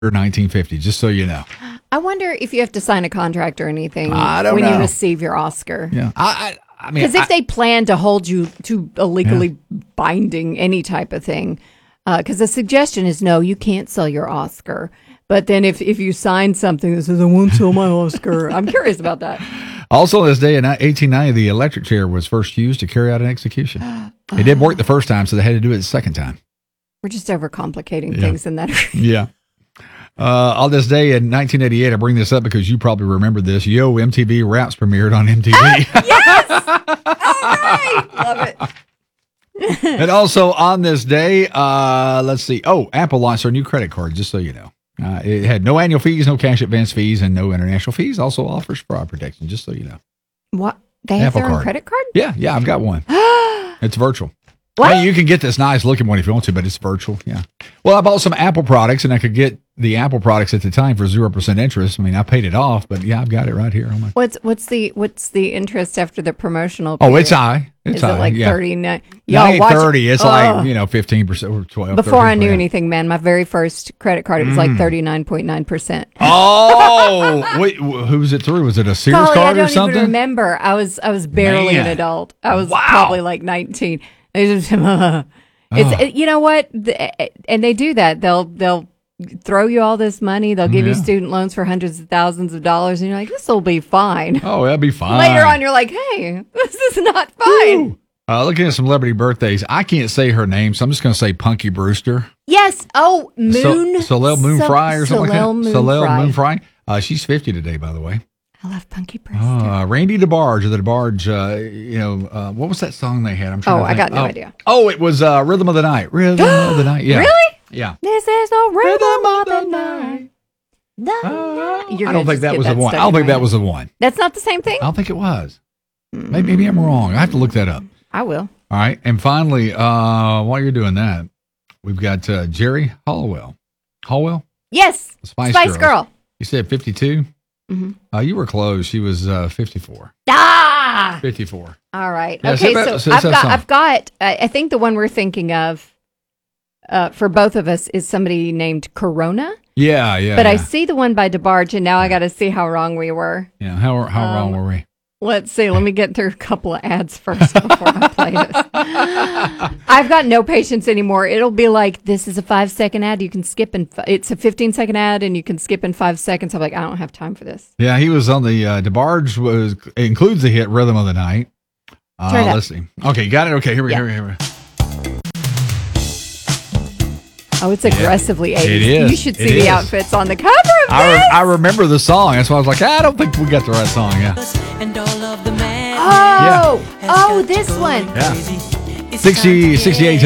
1950, just so you know. I wonder if you have to sign a contract or anything I don't when know. you receive your Oscar. Yeah. I mean, Because if they plan to hold you to a legally binding any type of thing, because the suggestion is no, you can't sell your Oscar. But then if you sign something that says, I won't sell my Oscar, I'm curious about that. Also, this day in 1890, the electric chair was first used to carry out an execution. It did work the first time, so they had to do it the second time. We're just overcomplicating things in that. Yeah. On this day in 1988, I bring this up because you probably remember this. Yo, MTV Raps premiered on MTV. Yes! All right! Love it. And also on this day, let's see. Oh, Apple launched their new credit card, just so you know. It had no annual fees, no cash advance fees, and no international fees. Also offers fraud protection, just so you know. What? They have Apple their own card. credit card? Yeah, I've got one. It's virtual. What? Hey, you can get this nice looking one if you want to, but it's virtual. Yeah. Well, I bought some Apple products, and I could get the Apple products at the time for 0% interest. I mean, I paid it off, but yeah, I've got it right here on my. What's the interest after the promotional Oh, period? it's high. It's Is high. it like yeah. 39? No, it ain't 30. It's like, Oh. 15% or 12. Before I knew 13%. anything, man, my very first credit card, it was like 39.9%. Oh, wait, who was it through? Was it a Sears Golly, I card don't or something? even remember. I was barely an Man. adult. I was Wow. probably like 19. It's you know what? And they do that. They'll throw you all this money. They'll give you student loans for hundreds of thousands of dollars, and you're like, this will be fine. Oh, that'd be fine. Later on, you're like, hey, this is not fine. Looking at some celebrity birthdays, I can't say her name, so I'm just going to say Punky Brewster. Yes. Oh, Soleil Moon Frye or something like that. Soleil Moon Fry. Frye. She's 50 today, by the way. I love Punky Brewster. Randy DeBarge of the DeBarge, what was that song they had? I'm trying to I think. got no idea. Oh, it was Rhythm of the Night. Rhythm of the Night. Yeah. Really? Yeah. This is the rhythm of the night. I don't think that was the one. I don't think that was the one. That's not the same thing? I don't think it was. Maybe I'm wrong. I have to look that up. I will. All right. And finally, while you're doing that, we've got Jerry Halliwell. Halliwell? Yes. Spice Girl. You said 52? Mm-hmm. You were close. She was 54. 54. All right. Yeah, Okay, so I've got, I think the one we're thinking of for both of us is somebody named Corona. Yeah. But I see the one by DeBarge, and now I got to see how wrong we were. Yeah, how wrong were we? Let's see. Let me get through a couple of ads first before I play this. I've got no patience anymore. It'll be like, this is a 5-second ad. You can skip it's a 15-second ad, and you can skip in 5 seconds. I'm like, I don't have time for this. Yeah, he was on the DeBarge includes the hit Rhythm of the Night. Turn it up. Let's see. Okay, got it. Okay, here we go. Oh, it's aggressively 80s. It is. You should see It the is. outfits on the cover of this. I remember the song. That's why I was like, I don't think we got the right song. Yeah. Oh, this one. Yeah. 68